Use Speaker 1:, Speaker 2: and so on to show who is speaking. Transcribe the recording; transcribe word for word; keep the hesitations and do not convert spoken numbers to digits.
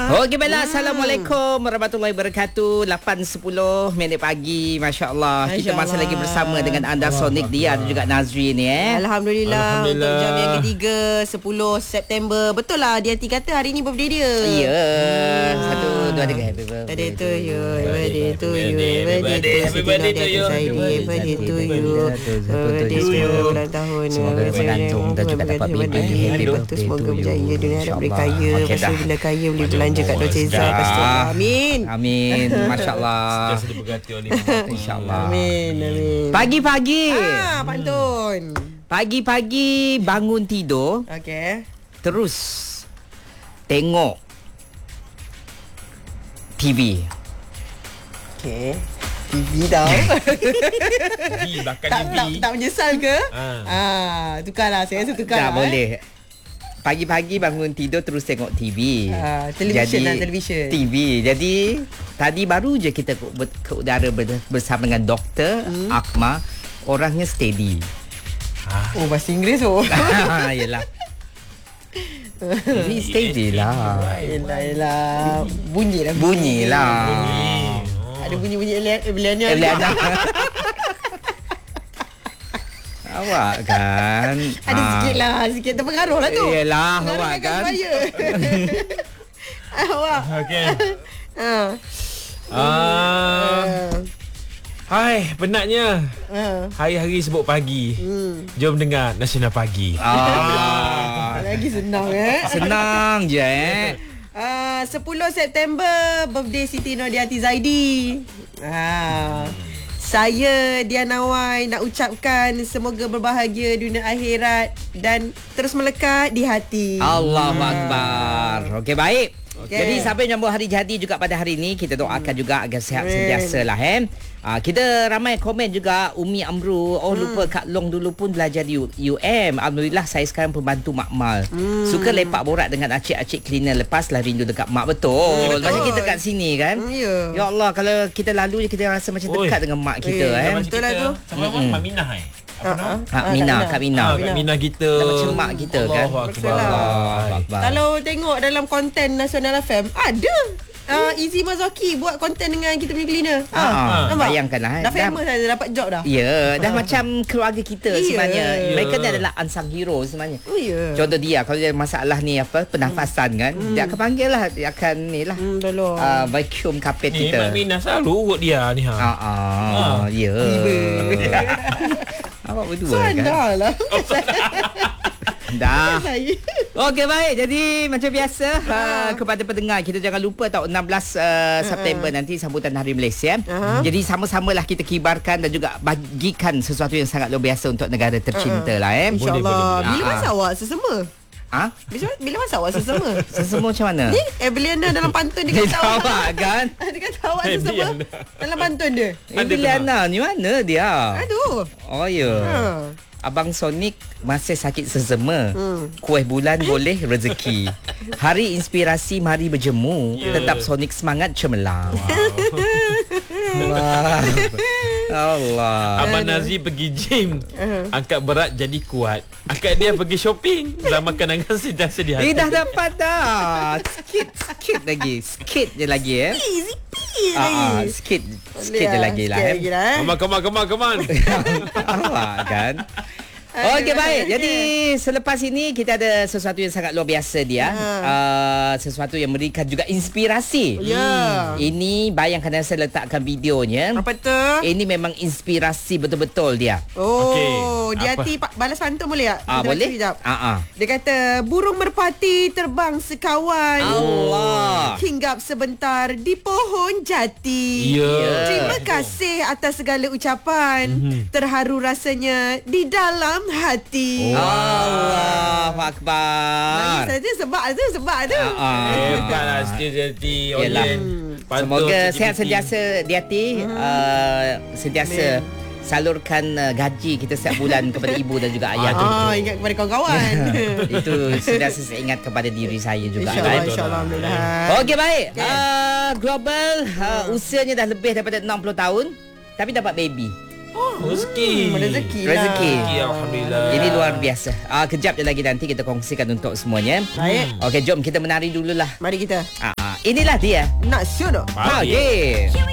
Speaker 1: Okey, baiklah. Hmm. Assalamualaikum warahmatullahi wabarakatuh. lapan sepuluh minit pagi. Masya Allah. Masya Kita masih Allah. lagi bersama dengan anda, Sonic, Dia dan juga Nazri ni. Eh.
Speaker 2: Alhamdulillah. Alhamdulillah. Untuk jam yang ketiga, sepuluh September. Betul lah, dia Hati kata hari ni birthday dia.
Speaker 1: Ya. Yeah. Hmm. Satu, dua, tiga. Happy
Speaker 2: birthday to you. Birthday to you. Birthday to you. Happy birthday to you. Birthday to you. Birthday to you. Ulang tahun.
Speaker 1: Semoga bergantung dan juga dapat baby. Happy birthday.
Speaker 2: Semoga berjaya dunia dan boleh kaya. Lepas tu bila kaya boleh belanja kat Dolce Zara. Lepas tu amin.
Speaker 1: Amin. Masya Allah.
Speaker 3: Sentiasa diberkati oleh
Speaker 1: InsyaAllah.
Speaker 2: Amin. Amin.
Speaker 1: Pagi-pagi.
Speaker 2: Ah, pantun.
Speaker 1: Pagi-pagi bangun tidur.
Speaker 2: Okey.
Speaker 1: Terus tengok T V.
Speaker 2: Okey. T V tau.
Speaker 3: V, belakang
Speaker 2: tak,
Speaker 3: V.
Speaker 2: tak, tak menyesal ke?
Speaker 3: Ah.
Speaker 2: Ah, tukarlah. Saya rasa tukarlah.
Speaker 1: Tak boleh. Pagi-pagi bangun tidur terus tengok T V.
Speaker 2: Ah, television lah, television.
Speaker 1: T V. Jadi tadi baru je kita ke, ke udara bersama dengan doktor hmm. Akmal. Orangnya steady.
Speaker 3: Ah.
Speaker 2: Oh, bahasa Inggeris oh.
Speaker 1: Yelah. Jadi steady lah.
Speaker 2: Yelah, yelah. Bunyi lah.
Speaker 1: Bunyi lah.
Speaker 3: Bunyi.
Speaker 2: Oh. Ada bunyi-bunyi Eliana.
Speaker 1: Eliana. Awak kan
Speaker 2: ada ha. sikit lah. Sikit terpengaruh lah tu.
Speaker 1: Yelah awak kan
Speaker 2: awak.
Speaker 3: Okey.
Speaker 2: Ha.
Speaker 3: Ah. Hai, penatnya.
Speaker 2: Ha.
Speaker 3: Hari-hari sebut pagi. Hmm. Jom dengar Nasional Pagi.
Speaker 1: Ah.
Speaker 2: Lagi senang eh.
Speaker 1: Senang je eh.
Speaker 2: Uh, sepuluh September birthday Siti Nurhayati Zaidi. Ha. Saya Diana Wai nak ucapkan semoga berbahagia dunia akhirat dan terus melekat di hati.
Speaker 1: Allahu Akbar. Okey, baik.
Speaker 2: Okay.
Speaker 1: Jadi siapa yang menyambut hari jadi juga pada hari ini, kita doakan hmm. juga agar sihat sentiasa lah eh. Uh, kita ramai komen juga. Umi Amru, oh hmm. lupa Kak Long dulu pun belajar di U M. Alhamdulillah saya sekarang pembantu makmal. Hmm. Suka lepak borak dengan acik-acik cleaner, lepaslah rindu dekat mak. Betul. Hmm, macam kita kat sini kan.
Speaker 2: Hmm, yeah.
Speaker 1: Ya Allah, kalau kita lalu je kita rasa macam dekat Oi. dengan mak kita
Speaker 2: eh.
Speaker 1: eh.
Speaker 2: Betul lah tu.
Speaker 3: Sama mm-hmm. Mak Minah eh.
Speaker 1: Apa nama? Kak Mina, Kak Mina.
Speaker 3: Kak Mina kita.
Speaker 1: Macam mak kita kan.
Speaker 3: Allah Akbar.
Speaker 2: Kalau tengok dalam konten Nasional F M, ada uh, Izzy Mazaki buat konten dengan kita punya cleaner.
Speaker 1: Ha, ha. Bayangkanlah.
Speaker 2: Dah famous dah, dah dapat job dah.
Speaker 1: Ya, dah ha. macam keluarga kita yeah. sebenarnya.
Speaker 3: Yeah.
Speaker 1: Mereka ni adalah unsung hero sebenarnya.
Speaker 2: Oh, yeah.
Speaker 1: Contoh dia, kalau dia masalah ni apa, pernafasan kan, hmm. dia akan panggil lah, dia akan ni lah.
Speaker 2: Hmm,
Speaker 1: uh, vacuum kapet
Speaker 3: ni,
Speaker 1: kita.
Speaker 3: Mak Mina selalu urut dia ni ha.
Speaker 1: Ha ah, ha. ya. Awak berdua kan?
Speaker 2: Sandalah.
Speaker 1: Dah. Okey, baik. Jadi macam biasa uh, kepada pendengar, kita jangan lupa tau enam belas uh, September uh-huh. nanti sambutan Hari Malaysia. Uh-huh. Jadi sama-samalah kita kibarkan dan juga bagikan sesuatu yang sangat luar biasa untuk negara tercinta uh-huh. lah eh.
Speaker 2: InsyaAllah. Bila masa uh-huh. awak sesama?
Speaker 1: Ha?
Speaker 2: Bila, bila masa awak sesama?
Speaker 1: Sesama macam mana?
Speaker 2: Ni Eveliana dalam pantun dia kata awak
Speaker 1: kan?
Speaker 2: Dia kata awak sesama dalam pantun dia.
Speaker 1: Eveliana ni mana dia?
Speaker 2: Aduh.
Speaker 1: Oh ya. Yeah. Ha. Abang Sonic masih sakit sesama. Hmm. Kuih bulan boleh rezeki. Hari inspirasi mari berjemu. Yeah. Tetap Sonic semangat cemerlang. Wow. Wow. Allah.
Speaker 3: Abang Nazri pergi gym, uh-huh. angkat berat jadi kuat. Angkat dia pergi shopping, zaman kenangan sentiasa di hati.
Speaker 1: Eh, dah dapat dah. Sikit, sikit lagi. Sikit je lagi eh.
Speaker 2: Sikit
Speaker 1: ah,
Speaker 2: lagi.
Speaker 1: Ah, sikit, sikit je lagi lah.
Speaker 2: Sikit lagi lah eh.
Speaker 3: Come on, come on, come on, come on.
Speaker 1: Awak kan. Okey, baik. Jadi selepas ini kita ada sesuatu yang sangat luar biasa dia. Ha. Uh, sesuatu yang memberikan juga inspirasi.
Speaker 2: Ya. Yeah.
Speaker 1: Ini bayangkan saya letakkan videonya.
Speaker 2: Apa tu?
Speaker 1: Ini memang inspirasi betul-betul dia.
Speaker 2: Oh, okay. Dia
Speaker 3: Apa?
Speaker 2: hati balas pantun boleh tak?
Speaker 1: Ah, boleh.
Speaker 2: Ah,
Speaker 1: ah.
Speaker 2: Dia kata burung merpati terbang sekawan.
Speaker 1: Allah.
Speaker 2: Hinggap sebentar di pohon jati.
Speaker 3: Yeah.
Speaker 2: Terima kasih atas segala ucapan. Mm-hmm. Terharu rasanya di dalam hati.
Speaker 1: Oh. Allahu Akbar.
Speaker 2: Nangis saja sebab tu sebab tu.
Speaker 3: Hebatlah Siti Nurhayati.
Speaker 1: Semoga sehat sentiasa di hati. Hmm. Uh, sentiasa Amin. salurkan uh, gaji kita setiap bulan kepada ibu dan juga ayah.
Speaker 2: Ah, ingat kepada kawan-kawan.
Speaker 1: Itu sentiasa saya ingat kepada diri saya juga.
Speaker 2: InsyaAllah, insyaAllah.
Speaker 1: Okey, baik.
Speaker 2: Okay.
Speaker 1: Uh, global uh, usianya dah lebih daripada enam puluh tahun tapi dapat baby.
Speaker 3: Oh, rezeki.
Speaker 2: Hmm, rezeki lah.
Speaker 1: Rezeki.
Speaker 3: Ya, Alhamdulillah.
Speaker 1: Ini luar biasa. Ah, kejap je lagi nanti kita kongsikan untuk semuanya.
Speaker 2: Baik.
Speaker 1: Okey, jom kita menari dululah.
Speaker 2: Mari kita.
Speaker 1: Ah, ah. Inilah dia.
Speaker 2: Nak siut tak?
Speaker 3: Pagi.
Speaker 1: Pagi.